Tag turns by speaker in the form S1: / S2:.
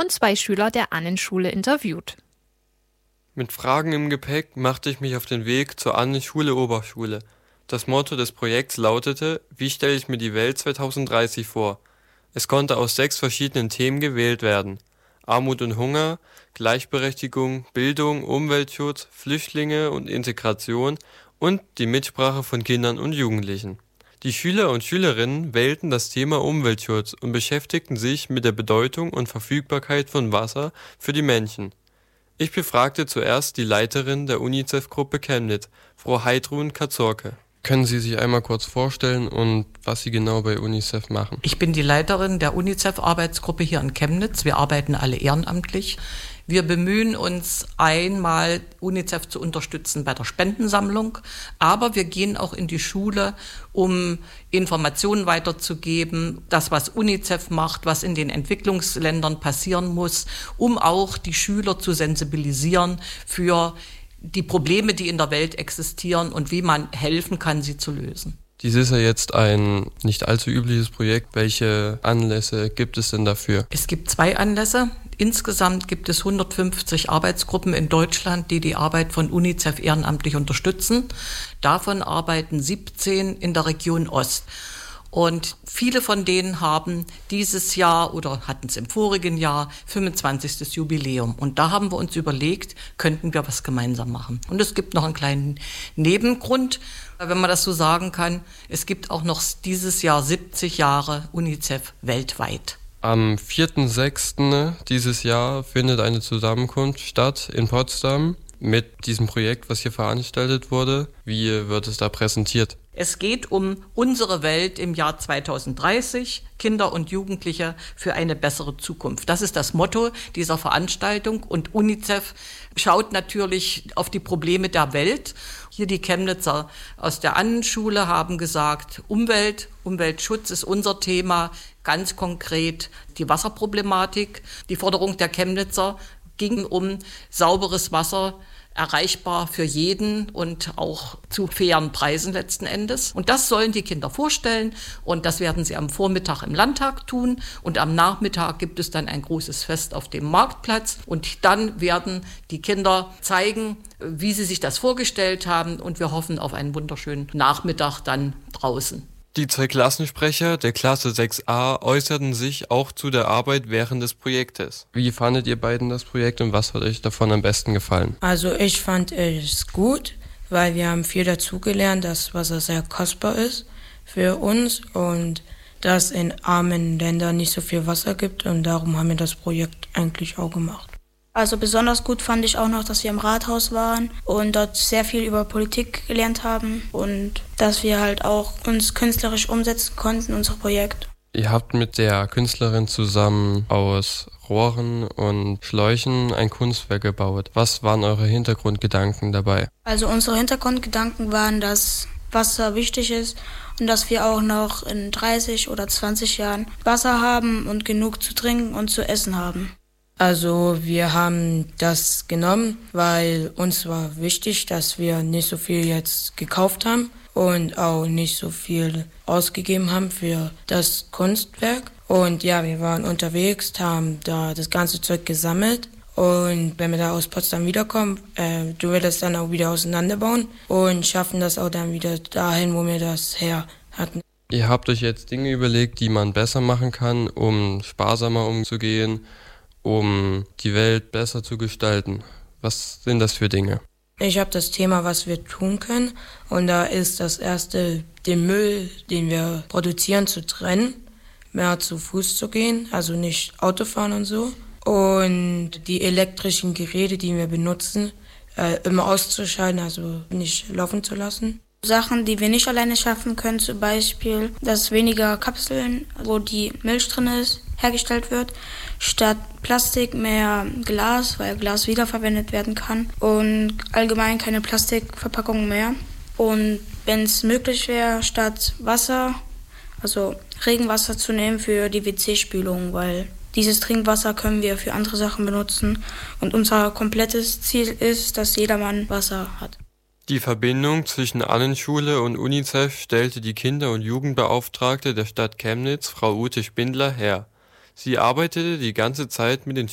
S1: und 2 Schüler der Annenschule interviewt.
S2: Mit Fragen im Gepäck machte ich mich auf den Weg zur Annenschule Oberschule. Das Motto des Projekts lautete: Wie stelle ich mir die Welt 2030 vor? Es konnte aus 6 verschiedenen Themen gewählt werden: Armut und Hunger, Gleichberechtigung, Bildung, Umweltschutz, Flüchtlinge und Integration und die Mitsprache von Kindern und Jugendlichen. Die Schüler und Schülerinnen wählten das Thema Umweltschutz und beschäftigten sich mit der Bedeutung und Verfügbarkeit von Wasser für die Menschen. Ich befragte zuerst die Leiterin der UNICEF-Gruppe Chemnitz, Frau Heidrun Kazorke. Können Sie sich einmal kurz vorstellen und was Sie genau bei UNICEF machen?
S3: Ich bin die Leiterin der UNICEF-Arbeitsgruppe hier in Chemnitz. Wir arbeiten alle ehrenamtlich. Wir bemühen uns einmal, UNICEF zu unterstützen bei der Spendensammlung, aber wir gehen auch in die Schule, um Informationen weiterzugeben, das, was UNICEF macht, was in den Entwicklungsländern passieren muss, um auch die Schüler zu sensibilisieren für die Probleme, die in der Welt existieren und wie man helfen kann, sie zu lösen.
S2: Dies ist ja jetzt ein nicht allzu übliches Projekt. Welche Anlässe gibt es denn dafür?
S3: Es gibt 2 Anlässe. Insgesamt gibt es 150 Arbeitsgruppen in Deutschland, die die Arbeit von UNICEF ehrenamtlich unterstützen. Davon arbeiten 17 in der Region Ost. Und viele von denen haben dieses Jahr oder hatten es im vorigen Jahr 25. Jubiläum. Und da haben wir uns überlegt, könnten wir was gemeinsam machen. Und es gibt noch einen kleinen Nebengrund, wenn man das so sagen kann. Es gibt auch noch dieses Jahr 70 Jahre UNICEF weltweit.
S2: Am 4.6. dieses Jahr findet eine Zusammenkunft statt in Potsdam mit diesem Projekt, was hier veranstaltet wurde. Wie wird es da präsentiert?
S3: Es geht um unsere Welt im Jahr 2030, Kinder und Jugendliche für eine bessere Zukunft. Das ist das Motto dieser Veranstaltung und UNICEF schaut natürlich auf die Probleme der Welt. Hier die Chemnitzer aus der Annenschule haben gesagt, Umweltschutz ist unser Thema, ganz konkret die Wasserproblematik. Die Forderung der Chemnitzer ging um sauberes Wasser, erreichbar für jeden und auch zu fairen Preisen letzten Endes. Und das sollen die Kinder vorstellen und das werden sie am Vormittag im Landtag tun und am Nachmittag gibt es dann ein großes Fest auf dem Marktplatz und dann werden die Kinder zeigen, wie sie sich das vorgestellt haben und wir hoffen auf einen wunderschönen Nachmittag dann draußen.
S2: Die 2 Klassensprecher der Klasse 6a äußerten sich auch zu der Arbeit während des Projektes. Wie fandet ihr beiden das Projekt und was hat euch davon am besten gefallen?
S4: Also ich fand es gut, weil wir haben viel dazugelernt, dass Wasser sehr kostbar ist für uns und dass in armen Ländern nicht so viel Wasser gibt und darum haben wir das Projekt eigentlich auch gemacht.
S5: Also besonders gut fand ich auch noch, dass wir im Rathaus waren und dort sehr viel über Politik gelernt haben und dass wir halt auch uns künstlerisch umsetzen konnten, unser Projekt.
S2: Ihr habt mit der Künstlerin zusammen aus Rohren und Schläuchen ein Kunstwerk gebaut. Was waren eure Hintergrundgedanken dabei?
S5: Also unsere Hintergrundgedanken waren, dass Wasser wichtig ist und dass wir auch noch in 30 oder 20 Jahren Wasser haben und genug zu trinken und zu essen haben.
S4: Also wir haben das genommen, weil uns war wichtig, dass wir nicht so viel jetzt gekauft haben und auch nicht so viel ausgegeben haben für das Kunstwerk. Und ja, wir waren unterwegs, haben da das ganze Zeug gesammelt und wenn wir da aus Potsdam wiederkommen, tun wir das dann auch wieder auseinanderbauen und schaffen das auch dann wieder dahin, wo wir das her hatten.
S2: Ihr habt euch jetzt Dinge überlegt, die man besser machen kann, um sparsamer umzugehen, um die Welt besser zu gestalten. Was sind das für Dinge?
S4: Ich habe das Thema, was wir tun können. Und da ist das erste, den Müll, den wir produzieren, zu trennen. Mehr zu Fuß zu gehen, also nicht Autofahren und so. Und die elektrischen Geräte, die wir benutzen, immer auszuschalten, also nicht laufen zu lassen.
S5: Sachen, die wir nicht alleine schaffen können, zum Beispiel, dass weniger Kapseln, wo die Milch drin ist, hergestellt wird, statt Plastik mehr Glas, weil Glas wiederverwendet werden kann und allgemein keine Plastikverpackungen mehr. Und wenn es möglich wäre, statt Wasser, also Regenwasser zu nehmen für die WC-Spülung, weil dieses Trinkwasser können wir für andere Sachen benutzen und unser komplettes Ziel ist, dass jedermann Wasser hat.
S2: Die Verbindung zwischen Annenschule und UNICEF stellte die Kinder- und Jugendbeauftragte der Stadt Chemnitz, Frau Ute Spindler, her. Sie arbeitete die ganze Zeit mit den